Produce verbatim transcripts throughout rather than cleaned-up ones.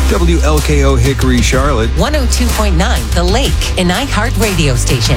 W L K O Hickory, Charlotte. one oh two point nine The Lake, an iHeart radio station.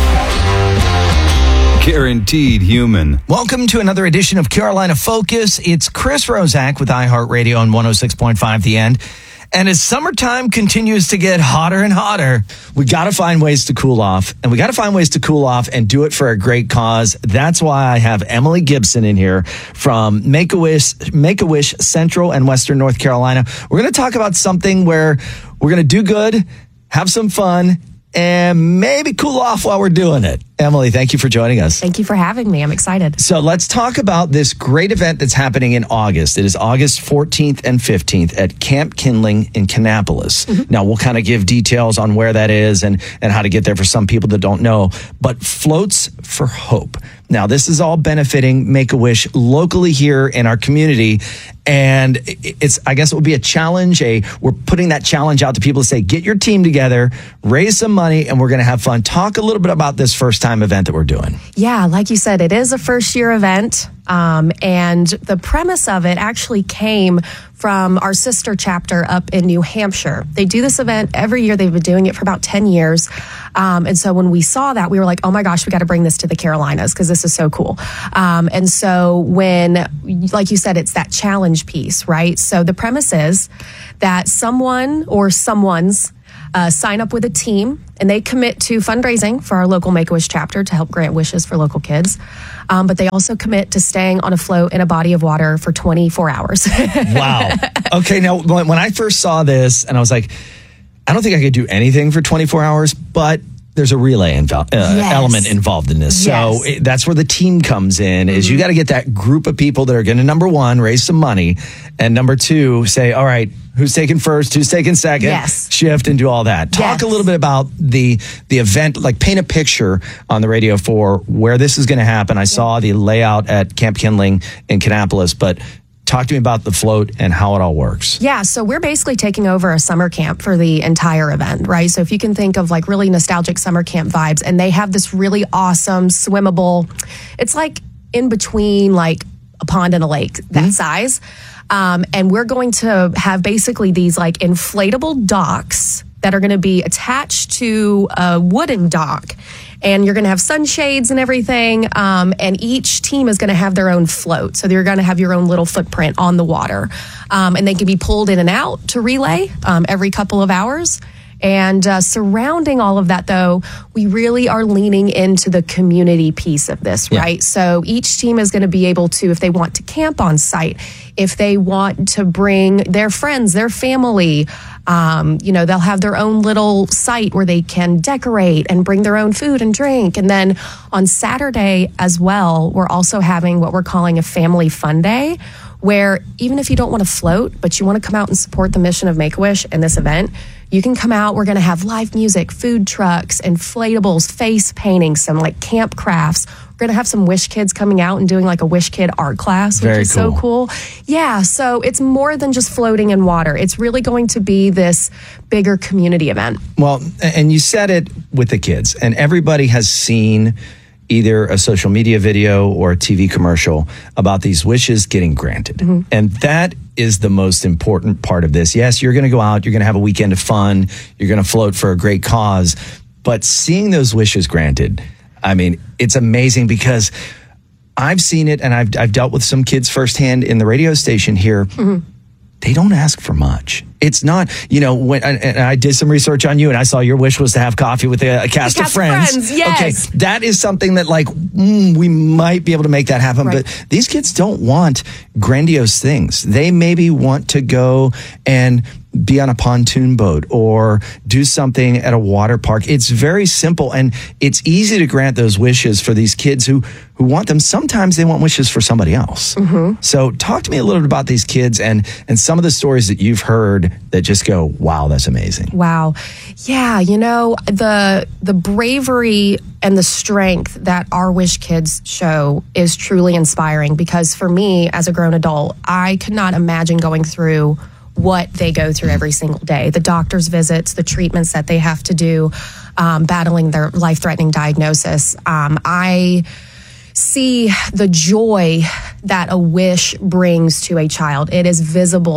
Guaranteed human. Welcome to another edition of Carolina Focus. It's Chris Rozak with iHeartRadio on one oh six point five The End. And as summertime continues to get hotter and hotter, we got to find ways to cool off. And we got to find ways to cool off and do it for a great cause. That's why I have Emily Gibson in here from Make-A-Wish, Make-A-Wish Central and Western North Carolina. We're going to talk about something where we're going to do good, have some fun, and maybe cool off while we're doing it. Emily, thank you for joining us. Thank you for having me. I'm excited. So let's talk about this great event that's happening in August. It is August fourteenth and fifteenth at Camp Kindling in Kannapolis. Mm-hmm. Now, we'll kind of give details on where that is and, and how to get there for some people that don't know. But Floats for Hope. Now, this is all benefiting Make-A-Wish locally here in our community. And it's, I guess it would be a challenge. A We're putting that challenge out to people to say, get your team together, raise some money, and we're going to have fun. Talk a little bit about this first time event that we're doing. Yeah, like you said, it is a first year event. Um, and the premise of it actually came from our sister chapter up in New Hampshire. They do this event every year. They've been doing it for about ten years. Um, and so when we saw that, we were like, oh my gosh, we got to bring this to the Carolinas because this is so cool. Um, and so when, like you said, it's that challenge piece, right? So the premise is that someone or someone's Uh, sign up with a team, and they commit to fundraising for our local Make-A-Wish chapter to help grant wishes for local kids. Um, but they also commit to staying on a float in a body of water for twenty-four hours. Wow. Okay, now, when I first saw this, and I was like, I don't think I could do anything for twenty-four hours, but there's a relay invo- uh, yes. element involved in this. Yes. So it, that's where the team comes in, is mm-hmm. you got to get that group of people that are going to, number one, raise some money, and number two, say, all right, who's taking first, who's taking second, yes. shift and do all that. Talk Yes. a little bit about the the event, like paint a picture on the radio for where this is going to happen. I yeah. saw the layout at Camp Kindling in Kannapolis, but talk to me about the float and how it all works. Yeah, so we're basically taking over a summer camp for the entire event, right? So if you can think of like really nostalgic summer camp vibes, and they have this really awesome swimmable, it's like in between like a pond and a lake, that mm-hmm. size. Um, and we're going to have basically these like inflatable docks that are going to be attached to a wooden dock. And you're going to have sunshades and everything. Um, and each team is going to have their own float. So you're going to have your own little footprint on the water. Um, and they can be pulled in and out to relay um, every couple of hours. And uh, surrounding all of that, though, we really are leaning into the community piece of this, yeah. right? So each team is going to be able to, if they want to camp on site, if they want to bring their friends, their family, um, you know, they'll have their own little site where they can decorate and bring their own food and drink. And then on Saturday as well, we're also having what we're calling a family fun day, where even if you don't want to float, but you want to come out and support the mission of Make-A-Wish in this event, you can come out. We're going to have live music, food trucks, inflatables, face painting, some like camp crafts. We're going to have some Wish Kids coming out and doing like a Wish Kid art class, which Very is cool. so cool. Yeah, so it's more than just floating in water. It's really going to be this bigger community event. Well, and you said it with the kids, and everybody has seen either a social media video or a T V commercial about these wishes getting granted. Mm-hmm. And that is the most important part of this. Yes, you're going to go out, you're going to have a weekend of fun, you're going to float for a great cause, but seeing those wishes granted, I mean, it's amazing because I've seen it, and I've, I've dealt with some kids firsthand in the radio station here. Mm-hmm. They don't ask for much. It's not, you know, when and I did some research on you, and I saw your wish was to have coffee with a, a cast, cast of friends. friends yes. Okay, that is something that, like, mm, we might be able to make that happen. Right. But these kids don't want grandiose things. They maybe want to go and be on a pontoon boat or do something at a water park. It's very simple, and it's easy to grant those wishes for these kids who, who want them. Sometimes they want wishes for somebody else. Mm-hmm. So talk to me a little bit about these kids and, and some of the stories that you've heard that just go, wow, that's amazing. Wow. Yeah, you know, the the bravery and the strength that our Wish Kids show is truly inspiring, because for me, as a grown adult, I could not imagine going through what they go through every single day. The doctor's visits, the treatments that they have to do, um, battling their life-threatening diagnosis. Um, I see the joy that a wish brings to a child. It is visible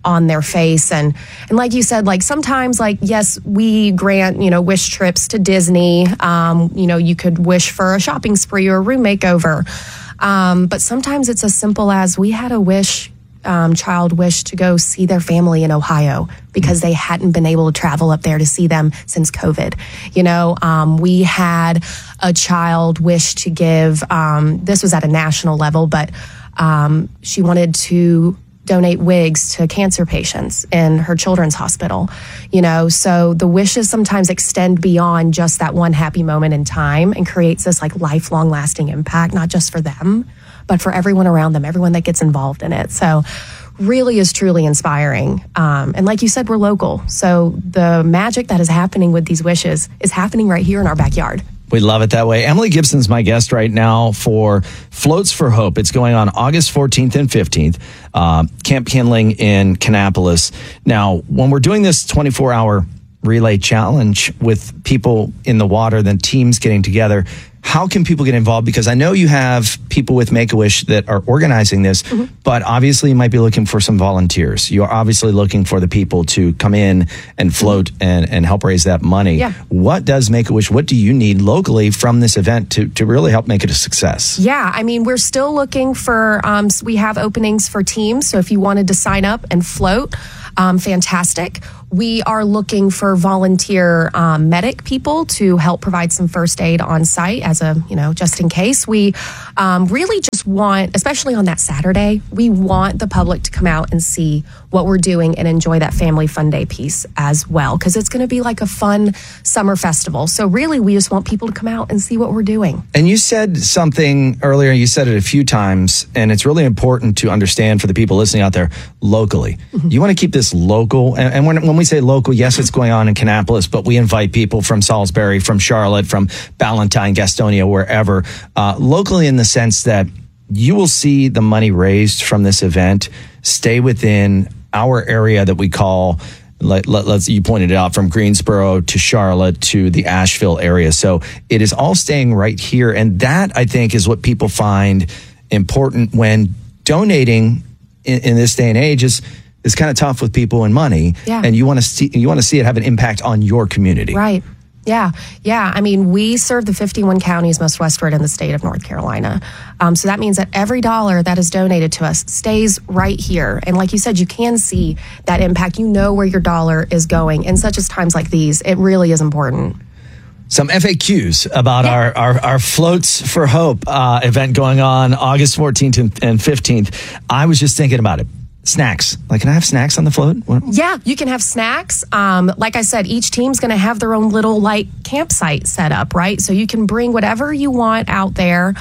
on their face. And, and like you said, like sometimes, like, yes, we grant, you know, wish trips to Disney. Um, you know, you could wish for a shopping spree or a room makeover. Um, but sometimes it's as simple as we had a wish, um, child wish to go see their family in Ohio because they hadn't been able to travel up there to see them since COVID. You know, um, we had a child wish to give, um, this was at a national level, but um, she wanted to donate wigs to cancer patients in her children's hospital, you know, so the wishes sometimes extend beyond just that one happy moment in time and creates this like lifelong lasting impact, not just for them, but for everyone around them, everyone that gets involved in it. So really is truly inspiring. Um, and like you said, we're local. So the magic that is happening with these wishes is happening right here in our backyard. We love it that way. Emily Gibson's my guest right now for Floats for Hope. It's going on August fourteenth and fifteenth, uh, Camp Kindling in Kannapolis. Now, when we're doing this twenty-four hour relay challenge with people in the water, then teams getting together, how can people get involved? Because I know you have people with Make-A-Wish that are organizing this, mm-hmm. but obviously you might be looking for some volunteers. You're obviously looking for the people to come in and float mm-hmm. and, and help raise that money. Yeah. What does Make-A-Wish, what do you need locally from this event to, to really help make it a success? Yeah, I mean, we're still looking for, um, we have openings for teams. So if you wanted to sign up and float, um, fantastic. We are looking for volunteer um, medic people to help provide some first aid on site as a, you know, just in case. We um, really just want, especially on that Saturday, we want the public to come out and see what we're doing and enjoy that family fun day piece as well, because it's going to be like a fun summer festival. So really, we just want people to come out and see what we're doing. And you said something earlier, you said it a few times, and it's really important to understand for the people listening out there locally. Mm-hmm. You want to keep this local, and, and when, when we say local, yes, it's going on in Kannapolis, but we invite people from Salisbury, from Charlotte, from Ballantyne, Gastonia, wherever, uh, locally in the sense that you will see the money raised from this event stay within our area that we call, let, let, let's, you pointed it out, from Greensboro to Charlotte to the Asheville area. So it is all staying right here. And that, I think, is what people find important when donating in, in this day and age is It's kind of tough with people and money, yeah. and you want to see you want to see it have an impact on your community, right? Yeah, yeah. I mean, we serve the fifty-one counties most westward in the state of North Carolina, um, so that means that every dollar that is donated to us stays right here. And like you said, you can see that impact. You know where your dollar is going, and such as times like these, it really is important. Some F A Qs about yeah. our, our, our Floats for Hope uh, event going on August fourteenth and fifteenth. I was just thinking about it. Snacks. Like, can I have snacks on the float? What? Yeah, you can have snacks. Um, like I said, each team's going to have their own little, like, campsite set up, right? So you can bring whatever you want out there.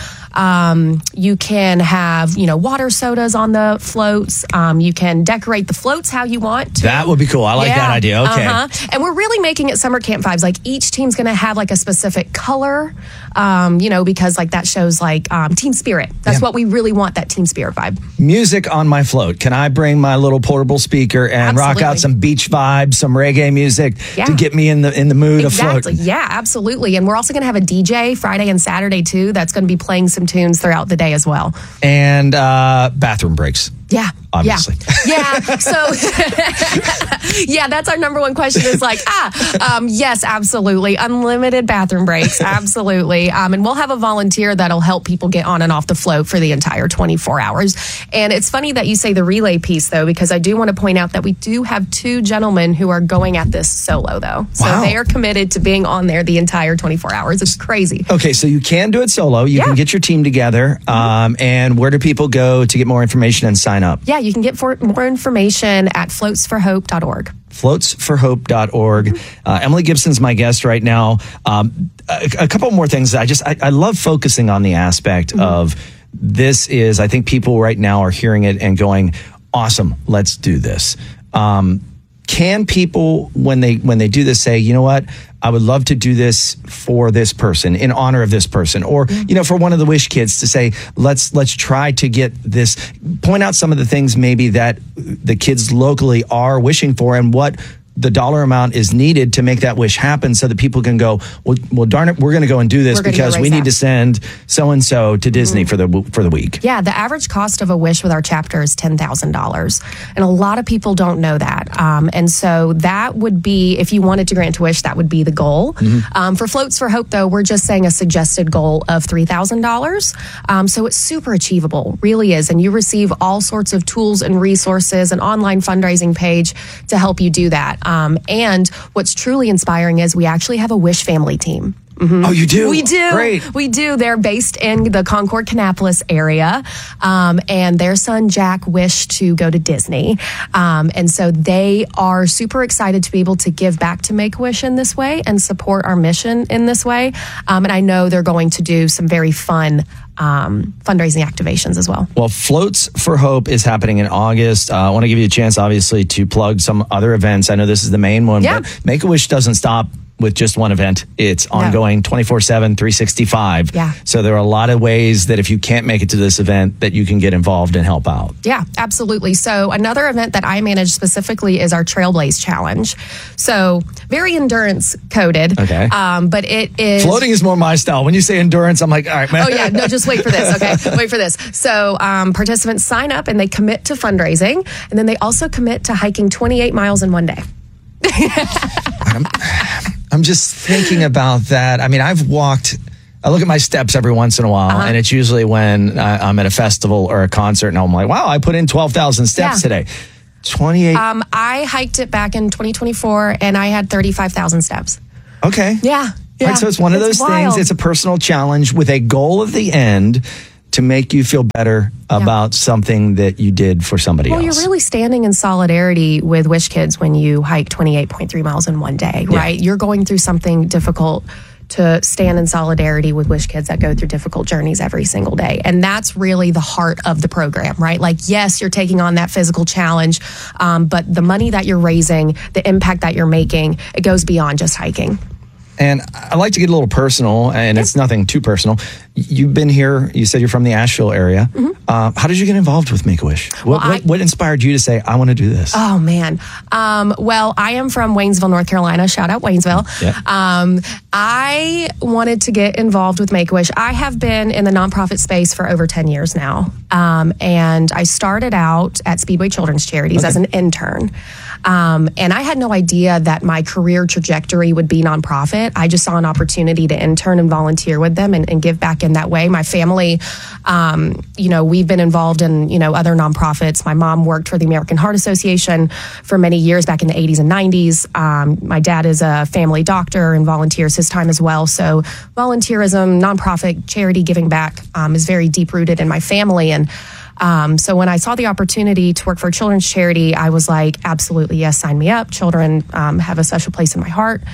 Um, you can have, you know, water sodas on the floats. Um, you can decorate the floats how you want to. That would be cool. I like yeah. that idea. Okay. Uh-huh. And we're really making it summer camp vibes. Like, each team's going to have, like, a specific color, um, you know, because, like, that shows, like, um, team spirit. That's yeah. what we really want, that team spirit vibe. Music on my float. Can I bring my little portable speaker and absolutely. rock out some beach vibes, some reggae music yeah. to get me in the in the mood exactly. of float? Yeah, absolutely. And we're also going to have a D J Friday and Saturday too. That's going to be playing some tunes throughout the day as well. And uh, bathroom breaks. Yeah. Obviously. Yeah. yeah. So, yeah, that's our number one question is like, ah, um, yes, absolutely. Unlimited bathroom breaks. Absolutely. Um, and we'll have a volunteer that'll help people get on and off the float for the entire twenty-four hours. And it's funny that you say the relay piece, though, because I do want to point out that we do have two gentlemen who are going at this solo, though. So wow. they are committed to being on there the entire twenty-four hours. It's crazy. Okay, so you can do it solo. You yeah. can get your team together. Um, and where do people go to get more information and sign up? Yeah, you can get for, more information at floats for hope dot org. floats for hope dot org. Uh, Emily Gibson's my guest right now. Um, a, a couple more things. I just, I, I love focusing on the aspect mm-hmm. of this is, I think people right now are hearing it and going, awesome, let's do this. Um, can people, when they when they do this, say, you know what, I would love to do this for this person, in honor of this person, or mm-hmm. you know, for one of the Wish kids to say, let's let's try to get this. Point out some of the things maybe that the kids locally are wishing for, and what the dollar amount is needed to make that wish happen so that people can go, well, well darn it, we're going to go and do this We're gonna because go we raise need that. to send so-and-so to Disney for the for the week. Yeah, the average cost of a wish with our chapter is ten thousand dollars. And a lot of people don't know that. Um, and so that would be, if you wanted to grant a wish, that would be the goal. Mm-hmm. Um, for Floats for Hope, though, we're just saying a suggested goal of three thousand dollars. Um, so it's super achievable, really is. And you receive all sorts of tools and resources, an online fundraising page to help you do that. Um, and what's truly inspiring is we actually have a Wish family team. Oh, you do? We do. Great. We do. They're based in the Concord, Kannapolis area. Um, and their son, Jack, wished to go to Disney. Um, and so they are super excited to be able to give back to Make-A-Wish in this way and support our mission in this way. Um, and I know they're going to do some very fun um, fundraising activations as well. Well, Floats for Hope is happening in August. Uh, I want to give you a chance, obviously, to plug some other events. I know this is the main one, Yeah. but Make-A-Wish doesn't stop with just one event. It's ongoing twenty-four seven, three sixty-five. Yeah. So there are a lot of ways that if you can't make it to this event that you can get involved and help out. Yeah, absolutely. So another event that I manage specifically is our Trailblaze Challenge. So very endurance coded. Okay. Um, but it is... Floating is more my style. When you say endurance, I'm like, all right, man. Oh, yeah. No, just wait for this. Okay. Wait for this. So um, participants sign up and they commit to fundraising. And then they also commit to hiking twenty-eight miles in one day. I'm just thinking about that. I mean, I've walked, I look at my steps every once in a while, Uh-huh. and it's usually when I, I'm at a festival or a concert, and I'm like, wow, I put in twelve thousand steps Yeah. today. twenty-eight. Um, I hiked it back in twenty twenty-four and I had thirty-five thousand steps. Okay. Yeah. Yeah. Right, so it's one of It's those wild. things. It's a personal challenge with a goal at the end to make you feel better about something that you did for somebody Well, else. you're really standing in solidarity with Wish Kids when you hike twenty-eight point three miles in one day, right? You're going through something difficult to stand in solidarity with Wish Kids that go through difficult journeys every single day. And that's really the heart of the program, right? Like, yes, you're taking on that physical challenge, um, but the money that you're raising, the impact that you're making, it goes beyond just hiking. And I like to get a little personal, and it's nothing too personal. You've been here, you said you're from the Asheville area. Uh, how did you get involved with Make-A-Wish? What, Mm-hmm. Well, I- what, what inspired you to say, I want to do this? Oh, man. Um, well, I am from Waynesville, North Carolina. Shout out Waynesville. Yeah. Um, I wanted to get involved with Make-A-Wish. I have been in the nonprofit space for over ten years now. Um, and I started out at Speedway Children's Charities as an intern. Um, and I had no idea that my career trajectory would be nonprofit. I just saw an opportunity to intern and volunteer with them and, and give back in that way. My family, um, you know, we've been involved in, you know, other nonprofits. My mom worked for the American Heart Association for many years back in the eighties and nineties. Um, my dad is a family doctor and volunteers his time as well. So volunteerism, nonprofit, charity, giving back um, is very deep rooted in my family. And Um, so when I saw the opportunity to work for a children's charity, I was like, absolutely, yes, sign me up. Children um, have a special place in my heart.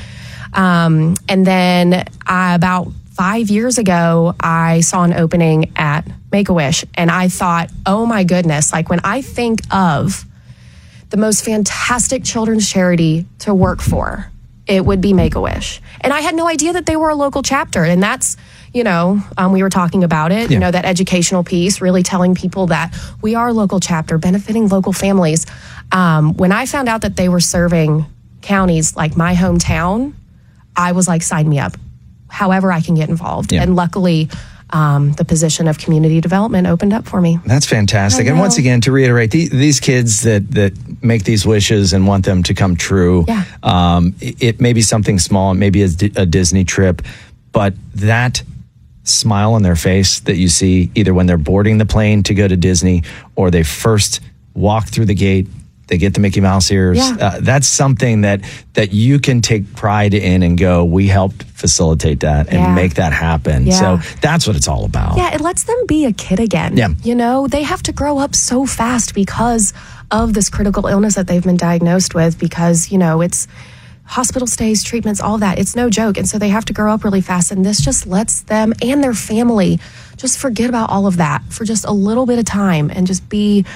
Um, and then I, about five years ago, I saw an opening at Make-A-Wish, and I thought, oh my goodness, like when I think of the most fantastic children's charity to work for, it would be Make-A-Wish. And I had no idea that they were a local chapter. And that's, you know, um, we were talking about it, Yeah. you know, that educational piece, really telling people that we are a local chapter, benefiting local families. Um, when I found out that they were serving counties like my hometown, I was like, sign me up. However I can get involved. Yeah. And luckily, um, the position of community development opened up for me. That's fantastic. I And once know. again, to reiterate, the, these kids that, that make these wishes and want them to come true, Yeah. um, it, it may be something small, it may be a, D- a Disney trip, but that smile on their face that you see either when they're boarding the plane to go to Disney or they first walk through the gate, they get the Mickey Mouse ears. Yeah. Uh, that's something that that you can take pride in and go, we helped facilitate that and Yeah. make that happen. Yeah. So that's what it's all about. Yeah, it lets them be a kid again. Yeah. You know, they have to grow up so fast because of this critical illness that they've been diagnosed with because, you know, it's hospital stays, treatments, all that. It's no joke. And so they have to grow up really fast. And this just lets them and their family just forget about all of that for just a little bit of time and just be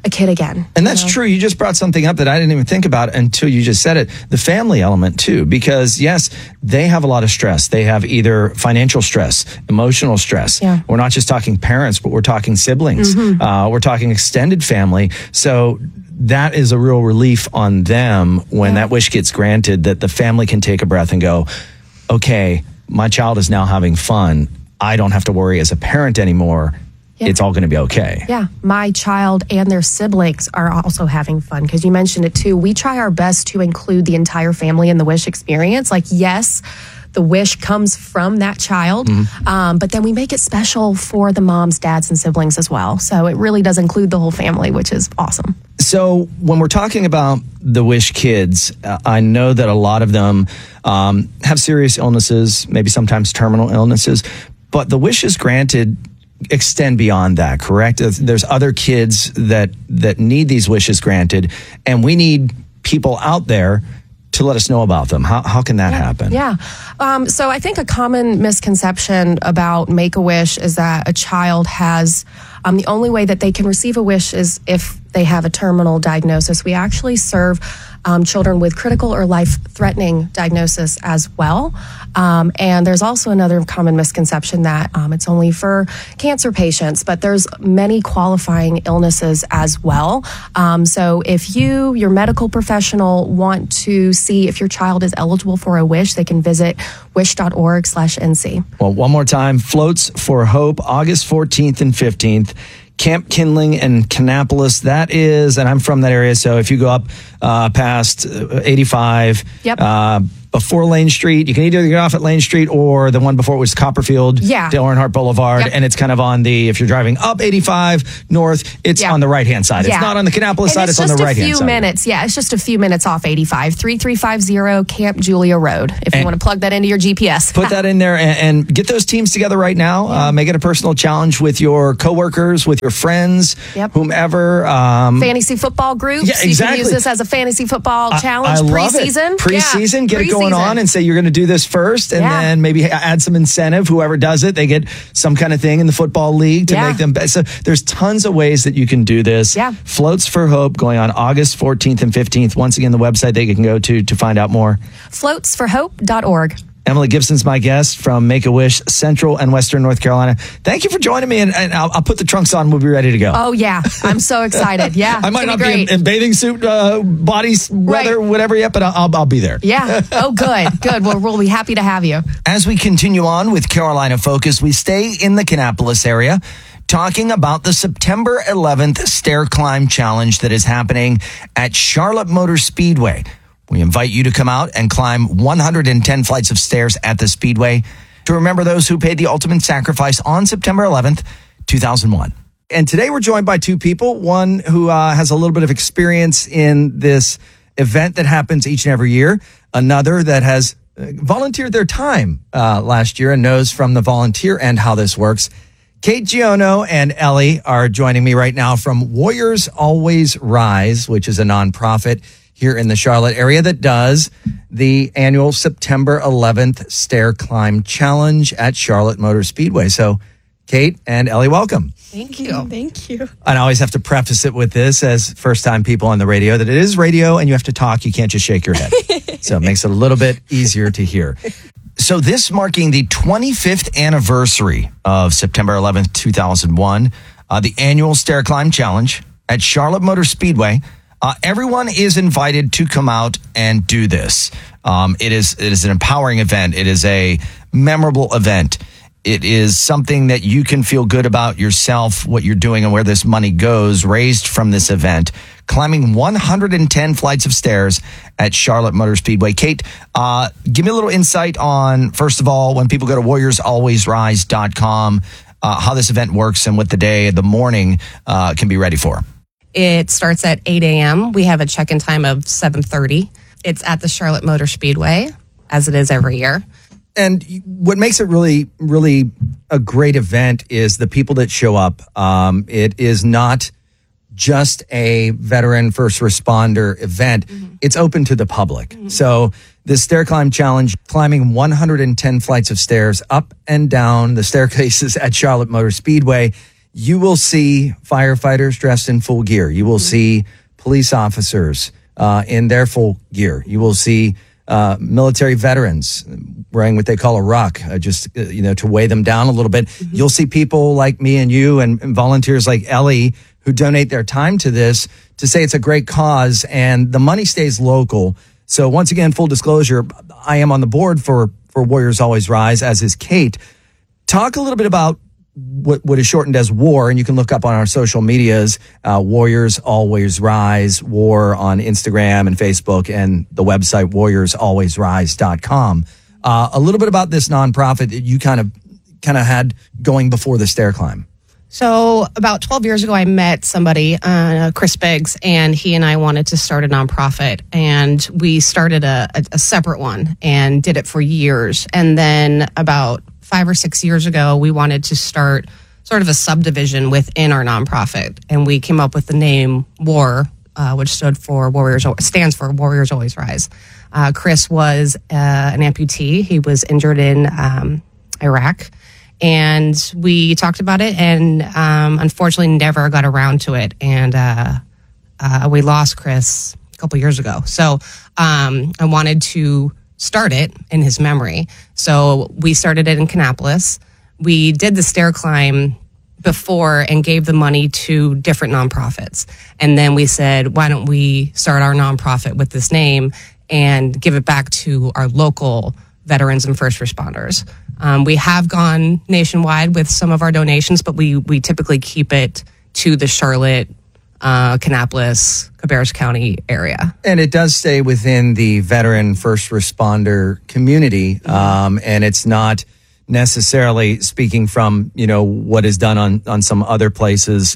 a kid again. And that's you know? true. You just brought something up that I didn't even think about until you just said it. The family element too, because yes, they have a lot of stress. They have either financial stress, emotional stress. Yeah. We're not just talking parents, but we're talking siblings. Mm-hmm. Uh, we're talking extended family. So that is a real relief on them when Yeah. that wish gets granted, that the family can take a breath and go, okay, my child is now having fun. I don't have to worry as a parent anymore. Yeah. It's all going to be okay. Yeah, my child and their siblings are also having fun because you mentioned it too. We try our best to include the entire family in the wish experience. Like, yes, the wish comes from that child, Mm-hmm. um, but then we make it special for the moms, dads, and siblings as well. So it really does include the whole family, which is awesome. So when we're talking about the Wish kids, uh, I know that a lot of them um, have serious illnesses, maybe sometimes terminal illnesses, but the wishes granted extend beyond that, correct? There's other kids that that need these wishes granted, and we need people out there to let us know about them. How how can that happen? Yeah. Um, so I think a common misconception about Make-A-Wish is that a child has um, the only way that they can receive a wish is if they have a terminal diagnosis. We actually serve um, children with critical or life-threatening diagnosis as well. Um, and there's also another common misconception that um, it's only for cancer patients, but there's many qualifying illnesses as well. Um, so if you, your medical professional, want to see if your child is eligible for a wish, they can visit wish.org slash NC. Well, one more time, Floats for Hope, August fourteenth and fifteenth. Camp Kindling and Kannapolis, that is, and I'm from that area, so if you go up uh, past eighty-five, Yep. uh, before Lane Street, you can either get off at Lane Street or the one before it was Copperfield, Yeah. Dale Earnhardt Boulevard, Yep. and it's kind of on the, if you're driving up eighty-five north, it's Yeah. on the right-hand side. Yeah. It's not on the Kannapolis And side, it's, it's on the right-hand just a few side. minutes. Yeah, it's just a few minutes off eighty-five. three three five zero Camp Julia Road, if you And- want to plug that into your G P S. Put that in there and, and get those teams together right now. Uh, make it a personal challenge with your coworkers, with your friends, Yep. whomever. Um, Fantasy football groups. Yeah, You can exactly. use this as a fantasy football challenge. I love Preseason. it. Preseason, Yeah, get it going preseason. on and say you're going to do this first, and Yeah. then maybe add some incentive. Whoever does it, they get some kind of thing in the football league to Yeah. make them better. So there's tons of ways that you can do this. Yeah. Floats for Hope going on August fourteenth and fifteenth. Once again, the website they can go to to find out more. floats for hope dot org. Emily Gibson's my guest from Make-A-Wish, Central and Western North Carolina. Thank you for joining me, and, and I'll, I'll put the trunks on. We'll be ready to go. Oh, yeah. I'm so excited. Yeah. I might it's not gonna be in, great. in bathing suit, uh, body weather, Right. whatever yet, but I'll, I'll, I'll be there. Yeah. Oh, good. Good. Well, we'll be happy to have you. As we continue on with Carolina Focus, we stay in the Kannapolis area, talking about the September eleventh Stair Climb Challenge that is happening at Charlotte Motor Speedway. We invite you to come out and climb one hundred ten flights of stairs at the Speedway to remember those who paid the ultimate sacrifice on September eleventh, two thousand one. And today we're joined by two people, one who uh, has a little bit of experience in this event that happens each and every year, another that has uh, volunteered their time uh, last year and knows from the volunteer end how this works. Kate Giono and Ellie are joining me right now from Warriors Always Rise, which is a nonprofit here in the Charlotte area that does the annual September eleventh Stair Climb Challenge at Charlotte Motor Speedway. So, Kate and Ellie, welcome. Thank you. Thank you. And I always have to preface it with this as first-time people on the radio, that it is radio and you have to talk. You can't just shake your head. So it makes it a little bit easier to hear. So this marking the twenty-fifth anniversary of September eleventh, two thousand one, uh, the annual Stair Climb Challenge at Charlotte Motor Speedway. Uh, everyone is invited to come out and do this. Um, it is it is an empowering event. It is a memorable event. It is something that you can feel good about yourself, what you're doing, and where this money goes, raised from this event. Climbing one hundred ten flights of stairs at Charlotte Motor Speedway. Kate, uh, give me a little insight on, first of all, when people go to warriors always rise dot com, uh, how this event works and what the day, the morning uh, can be ready for. It starts at eight a.m. We have a check-in time of seven thirty. It's at the Charlotte Motor Speedway, as it is every year. And what makes it really, really a great event is the people that show up. Um, it is not just a veteran first responder event. Mm-hmm. It's open to the public. Mm-hmm. So the Stair Climb Challenge, climbing one hundred ten flights of stairs up and down the staircases at Charlotte Motor Speedway. you will see firefighters dressed in full gear. You will see police officers uh, in their full gear. You will see uh, military veterans wearing what they call a ruck, uh, just uh, you know, to weigh them down a little bit. Mm-hmm. You'll see people like me and you and, and volunteers like Ellie who donate their time to this to say it's a great cause, and the money stays local. So once again, full disclosure, I am on the board for, for Warriors Always Rise, as is Kate. Talk a little bit about what, what is shortened as WAR, and you can look up on our social medias, uh, Warriors Always Rise, WAR on Instagram and Facebook, and the website warriors always rise dot com. Uh, a little bit about this nonprofit that you kind of kind of had going before the stair climb. So about twelve years ago, I met somebody, uh, Chris Biggs, and he and I wanted to start a nonprofit. And we started a, a, a separate one and did it for years. And then about five or six years ago, we wanted to start sort of a subdivision within our nonprofit. And we came up with the name WAR, uh, which stood for Warriors, stands for Warriors Always Rise. Uh, Chris was uh, an amputee. He was injured in um, Iraq. And we talked about it, and um, unfortunately never got around to it. And uh, uh, we lost Chris a couple years ago. So um, I wanted to start it in his memory. So we started it in Kannapolis. We did the stair climb before and gave the money to different nonprofits. And then we said, why don't we start our nonprofit with this name and give it back to our local veterans and first responders. Um, we have gone nationwide with some of our donations, but we, we typically keep it to the Charlotte, uh, Kannapolis, Cabarrus County area. And it does stay within the veteran first responder community. Mm-hmm. Um, and it's not necessarily speaking from, you know, what is done on, on some other places.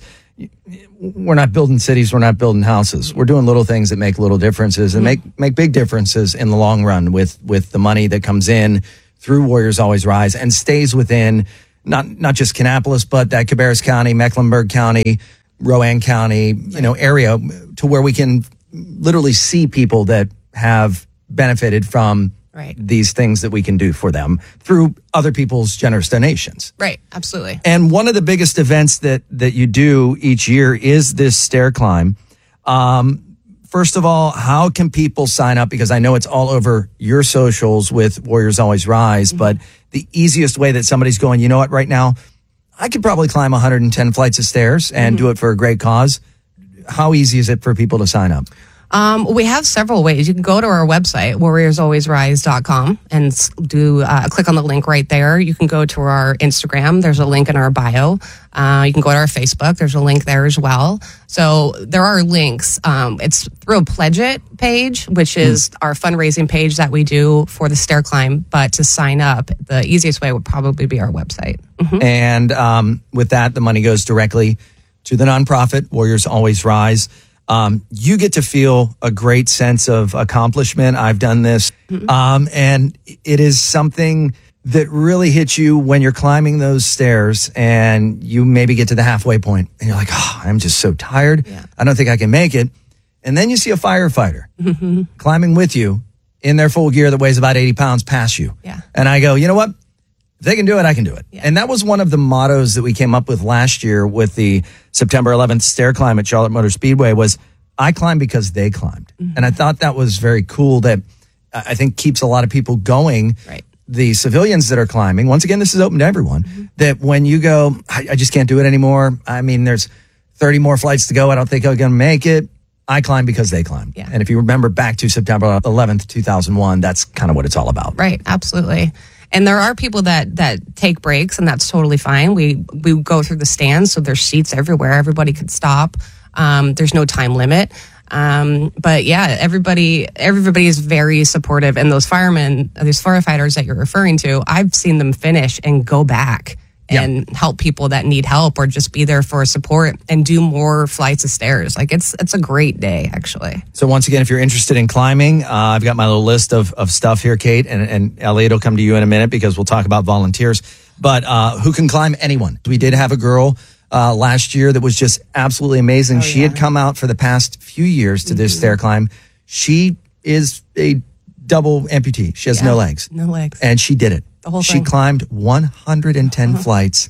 We're not building cities. We're not building houses. We're doing little things that make little differences and make, make big differences in the long run with, with the money that comes in through Warriors Always Rise and stays within not, not just Kannapolis, but that Cabarrus County, Mecklenburg County, Rowan County, you know, area to where we can literally see people that have benefited from right. these things that we can do for them through other people's generous donations. Right, absolutely. And one of the biggest events that, that you do each year is this stair climb. Um, first of all, how can people sign up? Because I know it's all over your socials with Warriors Always Rise, mm-hmm. but the easiest way that somebody's going, you know what, right now, I could probably climb one hundred ten flights of stairs and mm-hmm. do it for a great cause. How easy is it for people to sign up? Um, we have several ways. You can go to our website, warriors always rise dot com, and do uh, click on the link right there. You can go to our Instagram. There's a link in our bio. Uh, you can go to our Facebook. There's a link there as well. So there are links. Um, it's through a Pledge It page, which is mm. our fundraising page that we do for the stair climb. But to sign up, the easiest way would probably be our website. Mm-hmm. And um, with that, the money goes directly to the nonprofit, Warriors Always Rise. Um, you get to feel a great sense of accomplishment. I've done this. Mm-hmm. Um, and it is something that really hits you when you're climbing those stairs and you maybe get to the halfway point and you're like, oh, I'm just so tired. Yeah. I don't think I can make it. And then you see a firefighter mm-hmm. climbing with you in their full gear that weighs about eighty pounds past you. Yeah. And I go, you know what? If they can do it, I can do it. Yeah. And that was one of the mottos that we came up with last year with the September eleventh stair climb at Charlotte Motor Speedway was, I climbed because they climbed. Mm-hmm. And I thought that was very cool that I think keeps a lot of people going. Right. The civilians that are climbing, once again, this is open to everyone, mm-hmm. that when you go, I, I just can't do it anymore. I mean, there's thirty more flights to go. I don't think I'm going to make it. I climb because they climbed. Yeah. And if you remember back to September eleventh, two thousand one, that's kind of what it's all about. Right. Absolutely. And there are people that, that take breaks, and that's totally fine. We we go through the stands, so there's seats everywhere. Everybody could stop. Um, there's no time limit. Um, but yeah, everybody everybody is very supportive. And those firemen, those firefighters that you're referring to, I've seen them finish and go back and yeah. help people that need help, or just be there for support and do more flights of stairs. Like it's it's a great day, actually. So once again, if you're interested in climbing, uh, I've got my little list of, of stuff here, Kate, and, and Elliot will come to you in a minute because we'll talk about volunteers. But uh, who can climb? Anyone. We did have a girl uh, last year that was just absolutely amazing. Oh, she yeah. had come out for the past few years to mm-hmm. this stair climb. She is a double amputee. She has yeah. no legs. No legs. And she did it. The whole she thing. climbed one hundred ten uh-huh. flights,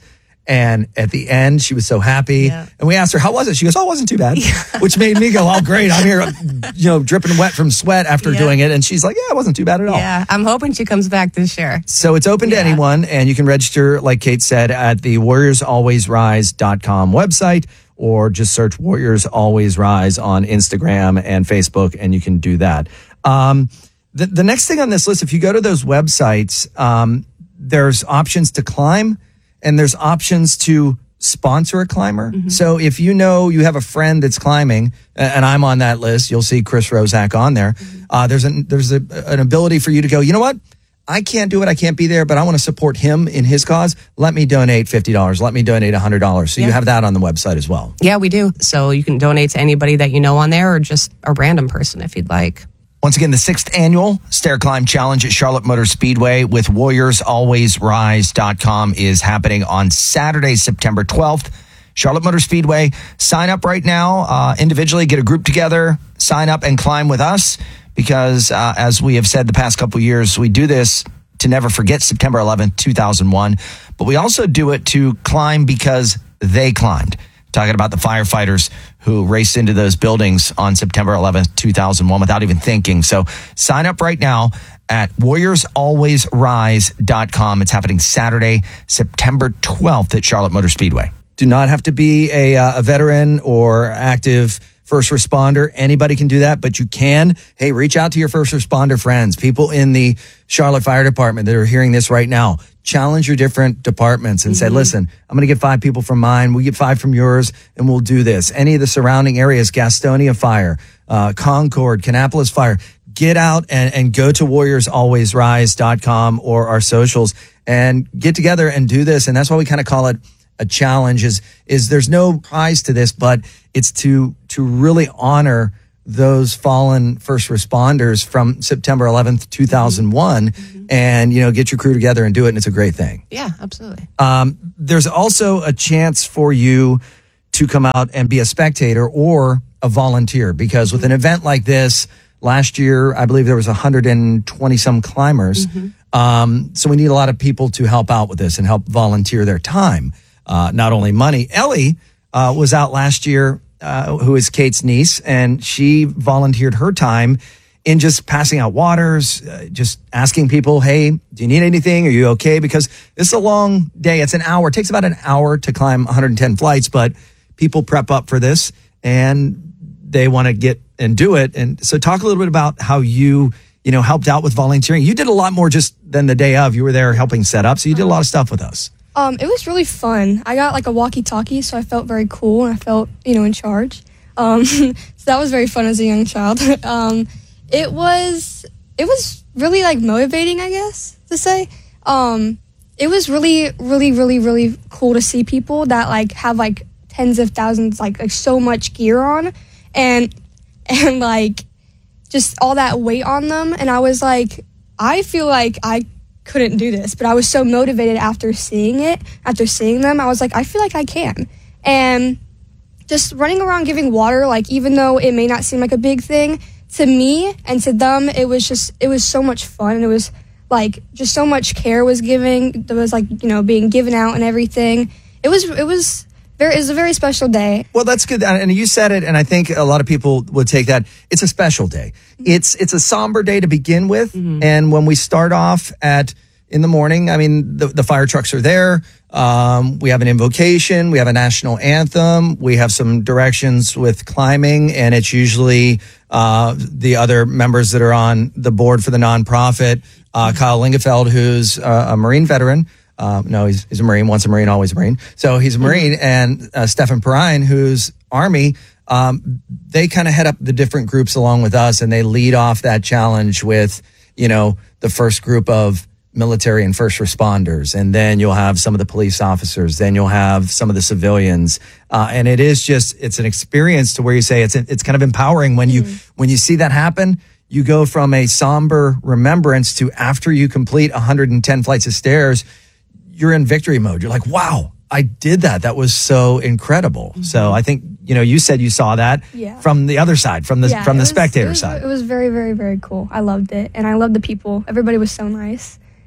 And at the end, she was so happy. Yeah. And we asked her, how was it? She goes, oh, it wasn't too bad. Yeah. Which made me go, oh, great. I'm here, you know, dripping wet from sweat after Yeah. doing it. And she's like, yeah, it wasn't too bad at all. Yeah, I'm hoping she comes back this year. So it's open to Yeah. anyone, and you can register, like Kate said, at the warriors always rise dot com website, or just search Warriors Always Rise on Instagram and Facebook, and you can do that. Um, the, the next thing on this list, if you go to those websites, um, there's options to climb, and there's options to sponsor a climber. Mm-hmm. So if you know you have a friend that's climbing, and I'm on that list, you'll see Chris Rozak on there. Mm-hmm. Uh, there's an, there's a, an ability for you to go, you know what? I can't do it. I can't be there, but I want to support him in his cause. Let me donate fifty dollars. Let me donate one hundred dollars. So Yeah. you have that on the website as well. Yeah, we do. So you can donate to anybody that you know on there, or just a random person if you'd like. Once again, the sixth annual Stair Climb Challenge at Charlotte Motor Speedway with warriors always rise dot com is happening on Saturday, September twelfth. Charlotte Motor Speedway. Sign up right now. Uh, individually, get a group together. Sign up and climb with us because, uh, as we have said the past couple of years, we do this to never forget September eleventh, two thousand one. But we also do it to climb because they climbed. Talking about the firefighters who raced into those buildings on September eleventh, two thousand one without even thinking. So sign up right now at warriors always rise dot com. It's happening Saturday, September twelfth at Charlotte Motor Speedway. Do not have to be a, uh, a veteran or active first responder. Anybody can do that, but you can. Hey, reach out to your first responder friends, people in the Charlotte Fire Department that are hearing this right now. Challenge your different departments and say, listen, I'm going to get five people from mine. We get five from yours, and we'll do this. Any of the surrounding areas, Gastonia Fire, uh, Concord, Kannapolis Fire, get out and, and go to warriors always rise dot com or our socials and get together and do this. And that's why we kind of call it a challenge is, is there's no prize to this, but it's to, to really honor those fallen first responders from September eleventh, two thousand one, mm-hmm. and, you know, get your crew together and do it. And it's a great thing. Yeah, absolutely. Um, there's also a chance for you to come out and be a spectator or a volunteer, because with an event like this last year, I believe there was one hundred twenty some climbers. Mm-hmm. Um, so we need a lot of people to help out with this and help volunteer their time. Uh, not only money. Ellie, uh, was out last year, uh, who is Kate's niece, and she volunteered her time in just passing out waters, uh, just asking people, hey, do you need anything? Are you okay? Because this is a long day. It's an hour. It takes about an hour to climb one hundred ten flights, but people prep up for this and they want to get and do it. And so talk a little bit about how you, you know, helped out with volunteering. You did a lot more just than the day of. You were there helping set up. So you did a lot of stuff with us. Um, it was really fun. I got like a walkie-talkie, so I felt very cool and I felt, you know, in charge. Um, so that was very fun as a young child. um, it was, it was really like motivating, I guess, to say. Um, it was really, really, really, really cool to see people that like have like tens of thousands, like, like so much gear on and, and like just all that weight on them. And I was like, I feel like I couldn't do this, but I was so motivated after seeing it, after seeing them. I was like, I feel like I can. And just running around giving water, like even though it may not seem like a big thing, to me and to them, it was just, it was so much fun. And it was like, just so much care was giving, there was like, you know, being given out and everything. It was, it was very, it was a very special day. Well, that's good. And you said it, and I think a lot of people would take that. It's a special day. It's it's a somber day to begin with. Mm-hmm. And when we start off at in the morning, I mean, the, the fire trucks are there. Um, we have an invocation. We have a national anthem. We have some directions with climbing, and it's usually uh, the other members that are on the board for the nonprofit. Uh, Kyle Lingefeld, who's uh, a Marine veteran. Uh, no, he's, he's a Marine, once a Marine, always a Marine. So he's a Marine. Mm-hmm. And uh, Stefan Perrine, who's Army, um, they kind of head up the different groups along with us, and they lead off that challenge with, you know, the first group of military and first responders. And then you'll have some of the police officers. Then you'll have some of the civilians. Uh, and it is just, it's an experience to where you say it's, it's kind of empowering when you, mm-hmm. when you see that happen. You go from a somber remembrance to after you complete one hundred ten flights of stairs, you're in victory mode. You're like, wow, I did that. That was so incredible. Mm-hmm. So I think, you know, you said you saw that yeah. from the other side, from the yeah, from the was, spectator it was, side. It was very, very, very cool. I loved it. And I loved the people. Everybody was so nice.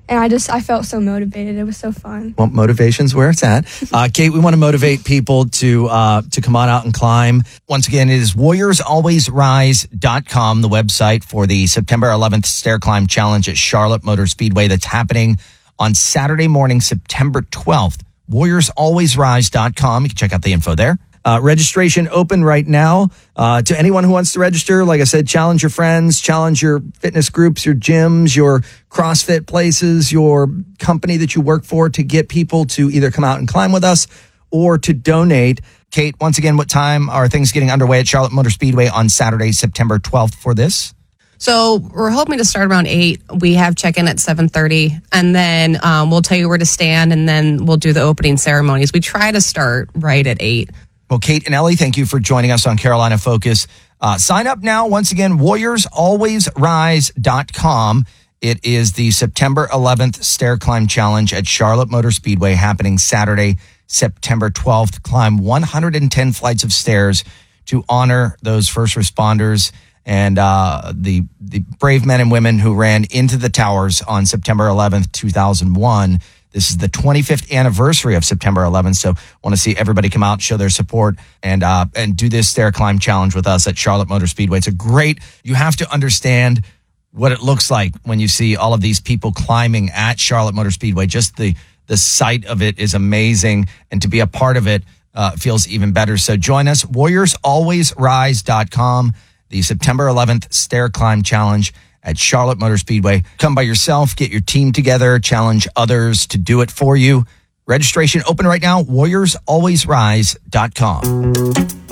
and I just I felt so motivated. It was so fun. Well, motivation's where it's at. Uh, Kate, we want to motivate people to uh, to come on out and climb. Once again, it is warriors always rise dot com, the website for the September eleventh Stair Climb Challenge at Charlotte Motor Speedway that's happening on Saturday morning, September twelfth. warriors always rise dot com. You can check out the info there. Uh, registration open right now uh, to anyone who wants to register. Like I said, challenge your friends, challenge your fitness groups, your gyms, your CrossFit places, your company that you work for to get people to either come out and climb with us or to donate. Kate, once again, what time are things getting underway at Charlotte Motor Speedway on Saturday, September twelfth for this? So we're hoping to start around eight. We have check-in at seven thirty, and then um, we'll tell you where to stand, and then we'll do the opening ceremonies. We try to start right at eight. Well, Kate and Ellie, thank you for joining us on Carolina Focus. Uh, sign up now. Once again, warriors always rise dot com. It is the September eleventh Stair Climb Challenge at Charlotte Motor Speedway happening Saturday, September twelfth. Climb one hundred ten flights of stairs to honor those first responders and uh, the the brave men and women who ran into the towers on September eleventh, two thousand one. This is the twenty-fifth anniversary of September eleventh, so want to see everybody come out, show their support, and uh, and do this stair climb challenge with us at Charlotte Motor Speedway. It's a great, you have to understand what it looks like when you see all of these people climbing at Charlotte Motor Speedway. Just the, the sight of it is amazing, and to be a part of it uh, feels even better. So join us, warriors always rise dot com, the September eleventh Stair Climb Challenge at Charlotte Motor Speedway. Come by yourself, get your team together, challenge others to do it for you. Registration open right now, warriors always rise dot com.